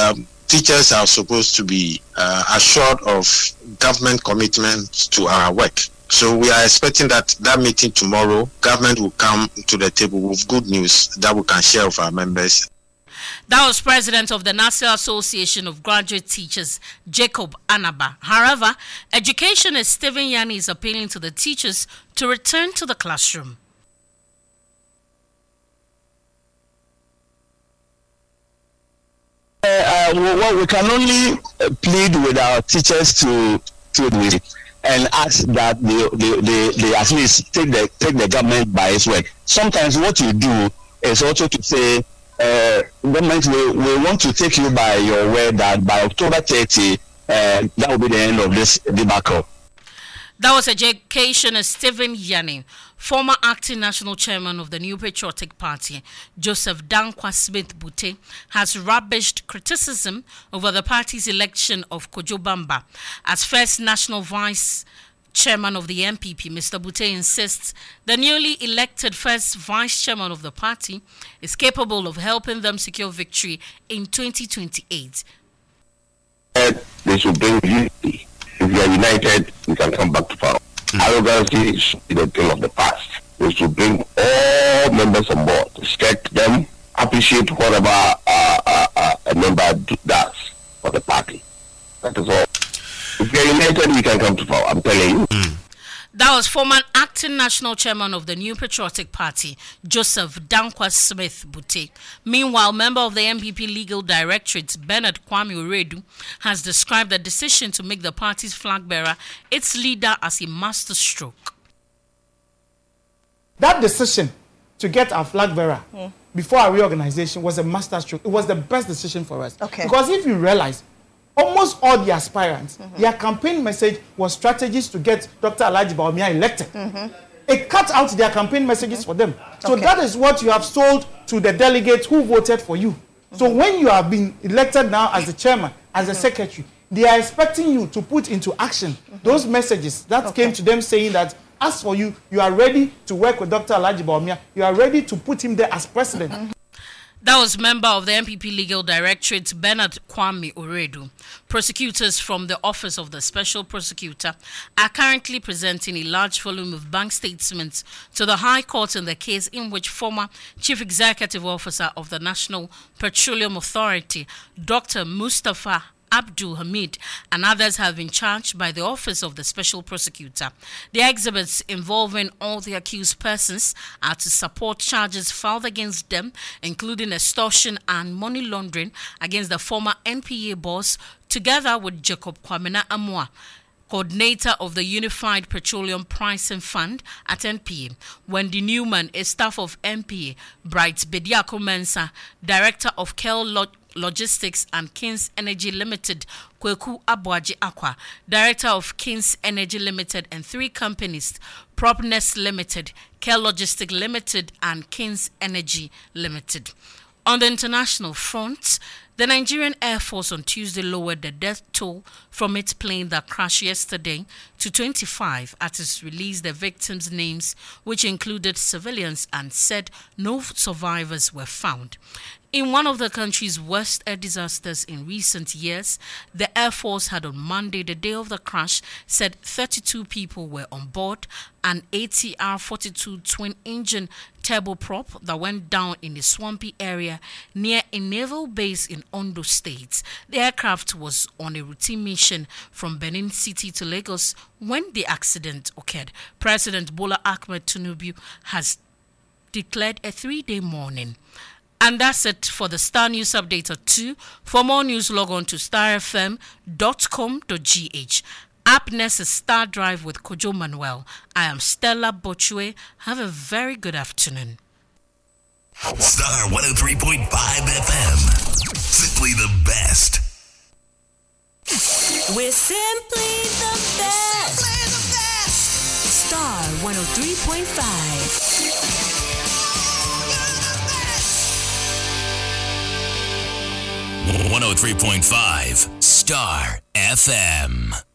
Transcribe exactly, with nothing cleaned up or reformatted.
um, teachers are supposed to be uh, assured of government commitment to our work. So we are expecting that that meeting tomorrow, government will come to the table with good news that we can share with our members. That was President of the National Association of Graduate Teachers, Jacob Anaba. However, educationist Stephen Yanni is appealing to the teachers to return to the classroom. Uh, uh, well, we can only uh, plead with our teachers to to do and ask that they, they, they, they at least take the take the government by its word. Sometimes what you do is also to say, uh, government, we, we want to take you by your word that by October thirtieth, uh, that will be the end of this debacle. That was educationist Stephen Yanni. Former acting national chairman of the New Patriotic Party, Joseph Dankwa Smith Bute, has rubbished criticism over the party's election of Kojo Bamba. As first national vice chairman of the N P P, Mister Bute insists the newly elected first vice chairman of the party is capable of helping them secure victory in twenty twenty-eight. They should bring unity. If we are united, we can come back to power. Arrogance is the thing of the past. We should bring all members on board, respect them, appreciate whatever uh, uh, uh, a member does for the party. That is all. If we are united, we can come to power. I'm telling you. Mm. That was former acting national chairman of the New Patriotic Party, Joseph Dankwa Smith Bute. Meanwhile, member of the N P P Legal Directorate, Bernard Kwame Oredu, has described the decision to make the party's flag bearer its leader as a masterstroke. That decision to get our flag bearer mm. before our reorganization was a masterstroke. It was the best decision for us. Okay. Because if you realize, almost all the aspirants, mm-hmm. their campaign message was strategies to get Doctor Alhaji Bawumia elected. Mm-hmm. It cut out their campaign messages mm-hmm. for them. So okay. that is what you have sold to the delegates who voted for you. Mm-hmm. So when you have been elected now as the chairman, as mm-hmm. the secretary, they are expecting you to put into action mm-hmm. those messages that okay. came to them saying that as for you, you are ready to work with Doctor Alhaji Bawumia. You are ready to put him there as president. Mm-hmm. That was member of the N P P Legal Directorate, Bernard Kwame Oredu. Prosecutors from the Office of the Special Prosecutor are currently presenting a large volume of bank statements to the High Court in the case in which former Chief Executive Officer of the National Petroleum Authority, Doctor Mustafa Abdul Hamid, and others have been charged by the Office of the Special Prosecutor. The exhibits involving all the accused persons are to support charges filed against them, including extortion and money laundering against the former N P A boss, together with Jacob Kwamena Amwa, coordinator of the Unified Petroleum Pricing Fund at N P A. Wendy Newman, a staff of N P A. Bright Bediako Mensah, director of Kel Lodge Logistics and Kings Energy Limited, Kweku Abuaji Aqua, Director of Kings Energy Limited, and three companies, Propness Limited, Kel Logistics Limited, and Kings Energy Limited. On the international front, the Nigerian Air Force on Tuesday lowered the death toll from its plane that crashed yesterday to twenty-five as it released the victims' names, which included civilians, and said no survivors were found. In one of the country's worst air disasters in recent years, the Air Force had on Monday, the day of the crash, said thirty-two people were on board an A T R forty-two twin-engine turboprop that went down in a swampy area near a naval base in Ondo State. The aircraft was on a routine mission from Benin City to Lagos when the accident occurred. President Bola Ahmed Tinubu has declared a three-day mourning. And that's it for the Star News Update at two. For more news, log on to star f m dot com dot g h. Up next is Star Drive with Kojo Manuel. I am Stella Bochue. Have a very good afternoon. Star one oh three point five F M. Simply the best. We're simply the best. Simply the best. Star one oh three point five. one oh three point five Star F M.